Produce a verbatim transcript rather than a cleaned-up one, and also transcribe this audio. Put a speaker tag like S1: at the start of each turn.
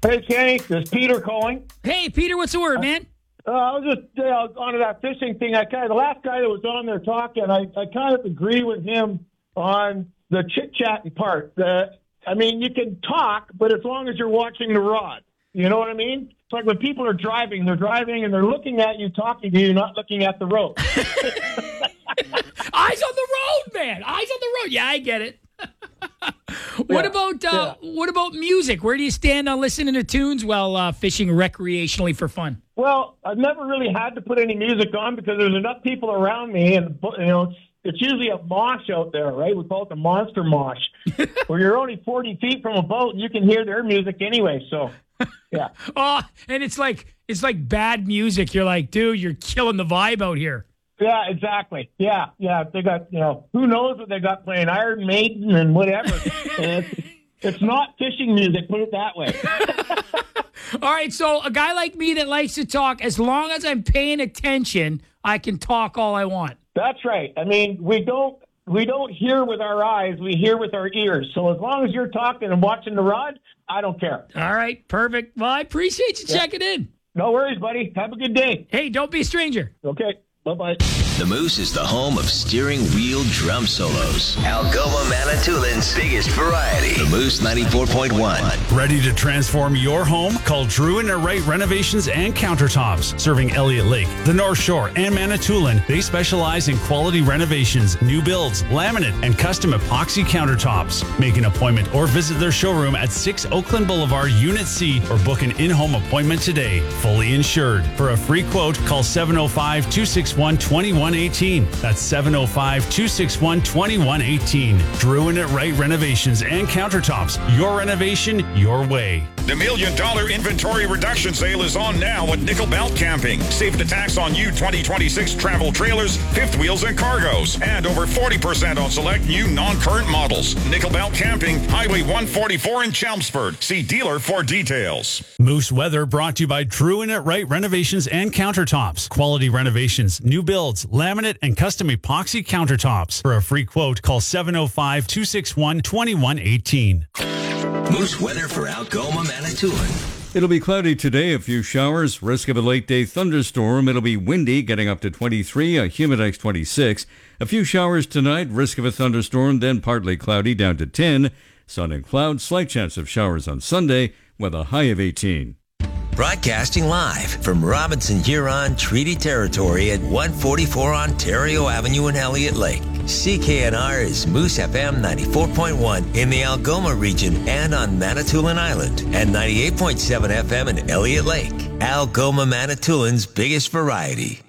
S1: Hey, Kenny, this is Peter calling.
S2: Hey, Peter, what's the word, man?
S1: Uh, I was just uh, on that fishing thing. I kind of, the last guy that was on there talking, I, I kind of agree with him on the chit-chatting part. The, I mean, you can talk, but as long as you're watching the rod. You know what I mean? It's like when people are driving, they're driving and they're looking at you, talking to you, not looking at the road.
S2: Eyes on the road, man. Eyes on the road. Yeah, I get it. What
S1: Yeah,
S2: about uh,
S1: yeah.
S2: what about music? Where do you stand on listening to tunes while uh, fishing recreationally for fun?
S1: Well, I've never really had to put any music on because there's enough people around me, and you know, it's, it's usually a mosh out there, right? We call it the monster mosh, where you're only forty feet from a boat and you can hear their music anyway. So, yeah.
S2: Oh, and it's like it's like bad music. You're like, dude, you're killing the vibe out here.
S1: Yeah, exactly. Yeah, yeah. They got, you know, who knows what they got playing, Iron Maiden and whatever. And it's, it's not fishing music, put it that way.
S2: All right, so a guy like me that likes to talk, as long as I'm paying attention, I can talk all I want.
S1: That's right. I mean, we don't we don't hear with our eyes, we hear with our ears. So as long as you're talking and watching the rod, I don't care.
S2: All right, perfect. Well, I appreciate you
S1: Yeah.
S2: checking in.
S1: No worries, buddy. Have a good day.
S2: Hey, don't be a stranger.
S1: Okay. Bye-bye.
S3: The Moose is the home of steering wheel drum solos. Algoma Manitoulин's biggest variety. The Moose ninety-four point one.
S4: Ready to transform your home? Call Drew and Wright Renovations and Countertops. Serving Elliott Lake, the North Shore, and Manitoulin. They specialize in quality renovations, new builds, laminate, and custom epoxy countertops. Make an appointment or visit their showroom at six Oakland Boulevard, Unit C, or book an in-home appointment today. Fully insured. For a free quote, call seven oh five, two six one, two one one eight. That's seven oh five, two six one, two one one eight. Drew and Wright Renovations and Countertops. Your renovation, your way.
S5: The Million Dollar Inventory Reduction Sale is on now at Nickel Belt Camping. Save the tax on new twenty twenty-six travel trailers, fifth wheels, and cargoes. And over forty percent on select new non-current models. Nickel Belt Camping, Highway one forty-four in Chelmsford. See dealer for details.
S4: Moose Weather brought to you by Drew and Wright Renovations and Countertops. Quality renovations, new builds, laminate, and custom epoxy countertops. For a free quote, call seven oh five, two six one, two one eight.
S3: Moose weather for Algoma, Manitoulin.
S6: It'll be cloudy today, a few showers, risk of a late-day thunderstorm. It'll be windy, getting up to twenty-three, a humidex twenty-six. A few showers tonight, risk of a thunderstorm, then partly cloudy, down to ten. Sun and clouds, slight chance of showers on Sunday, with a high of eighteen.
S3: Broadcasting live from Robinson Huron Treaty Territory at one forty-four Ontario Avenue in Elliott Lake. C K N R is Moose F M ninety-four point one in the Algoma region and on Manitoulin Island, and ninety-eight point seven F M in Elliott Lake. Algoma Manitoulin's biggest variety.